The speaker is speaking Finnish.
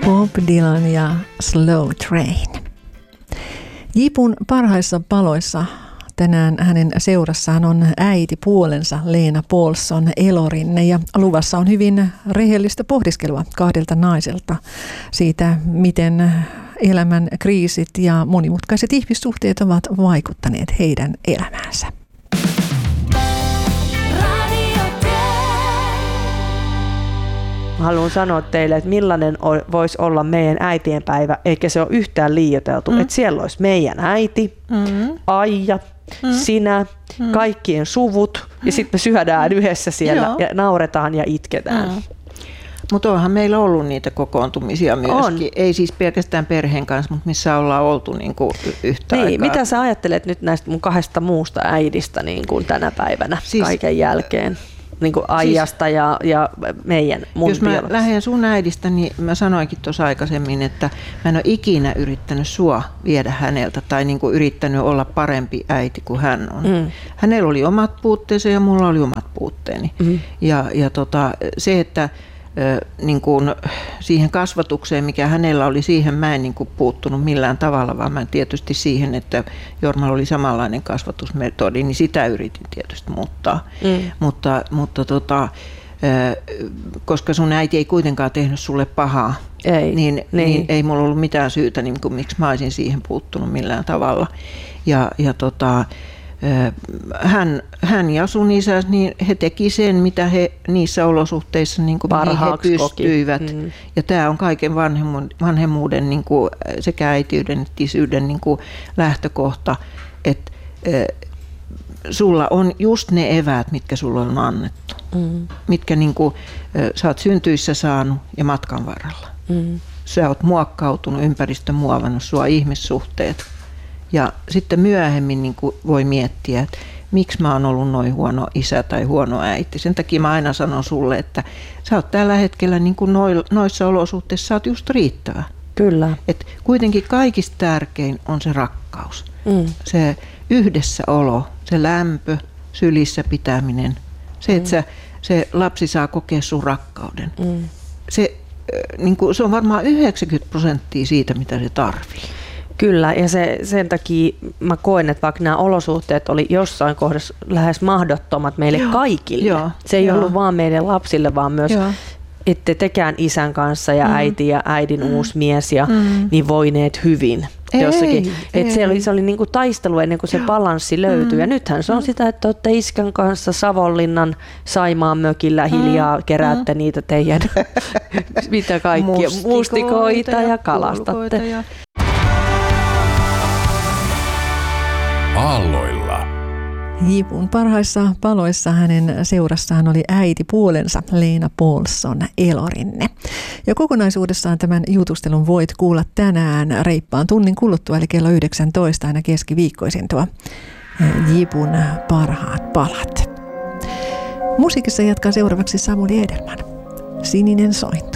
Bob Dylan ja Slow Train. Jipun parhaissa paloissa tänään hänen seurassaan on äiti puolensa Lena Paulsson Elorinne ja luvassa on hyvin rehellistä pohdiskelua kahdelta naiselta siitä, miten elämän kriisit ja monimutkaiset ihmissuhteet ovat vaikuttaneet heidän elämäänsä. Haluan sanoa teille, että millainen voisi olla meidän äitienpäivä, eikä se ole yhtään liioiteltu. Että siellä olisi meidän äiti, Aija, sinä, kaikkien suvut ja sitten me syödään yhdessä siellä ja nauretaan ja itketään. Mutta onhan meillä ollut niitä kokoontumisia myöskin. Ei siis pelkästään perheen kanssa, mutta missä ollaan oltu niinku yhtä aikaa. Mitä sä ajattelet nyt näistä mun kahdesta muusta äidistä niin kuin tänä päivänä kaiken jälkeen? Niin kuin Aijasta ja mun jos mä lähden sun äidistä, niin mä sanoinkin tuossa aikaisemmin, että mä en ole ikinä yrittänyt sua viedä häneltä tai niin kuin yrittänyt olla parempi äiti kuin hän on. Hänellä oli omat puutteensa ja mulla oli omat puutteeni. Ja se, että niin kuin siihen kasvatukseen, mikä hänellä oli, siihen mä en niin kuin puuttunut millään tavalla, vaan mä tietysti siihen, että Jormalla oli samanlainen kasvatusmetodi, niin sitä yritin tietysti muuttaa. Mutta koska sun äiti ei kuitenkaan tehnyt sulle pahaa, niin ei mulla ollut mitään syytä, niin kuin, miksi mä olisin siihen puuttunut millään tavalla. Hän ja sun isä, niin he teki sen, mitä he niissä olosuhteissa niin kuin he pystyivät. Ja tämä on kaiken vanhemmuuden niin kuin sekä äitiyden että isyyden niin kuin lähtökohta, että sulla on just ne eväät, mitkä sulla on annettu. Mitkä niin kuin, sä oot syntyissä saanut ja matkan varrella. Sä oot muokkautunut, ympäristö muovannut sua, ihmissuhteet. Ja sitten myöhemmin niin kuin voi miettiä, että miksi mä oon ollut noin huono isä tai huono äiti. Sen takia mä aina sanon sulle, että sä oot tällä hetkellä niin kuin noissa olosuhteissa sä oot just riittävä. Kyllä. Et kuitenkin kaikista tärkein on se rakkaus. Se yhdessäolo, se lämpö, sylissä pitäminen. Se, että se lapsi saa kokea sun rakkauden. Se on varmaan 90% siitä, mitä se tarvii. Kyllä, ja sen takia mä koen, että vaikka nämä olosuhteet oli jossain kohdassa lähes mahdottomat meille kaikille. Se ei ollut vaan meidän lapsille, vaan myös ette tekään isän kanssa ja äiti ja äidin uusi mies ja niin voineet hyvin. Jossakin. Se oli niin kuin taistelu ennen kuin se balanssi löytyi. Ja nythän se on sitä, että olette iskän kanssa Savonlinnan Saimaan mökillä hiljaa, keräätte niitä teidän mitä kaikkia mustikoita ja kalastatte. Aalloilla. Jipun parhaissa paloissa hänen seurassaan oli äiti puolensa Lena Paulsson Elorinne. Ja kokonaisuudessaan tämän jutustelun voit kuulla tänään reippaan tunnin kuluttua, eli kello 19 aina keskiviikkoisin tuo Jipun parhaat palat. Musiikissa jatkaa seuraavaksi Samuli Edelman. Sininen sointu.